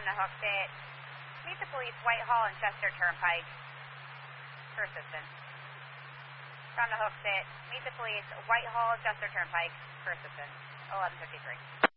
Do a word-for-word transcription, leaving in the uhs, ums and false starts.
From the Hooksett, meet the police, Whitehall and Chester Turnpike for assistance. From the Hooksett, meet the police, Whitehall, Chester Turnpike for assistance. eleven fifty-three.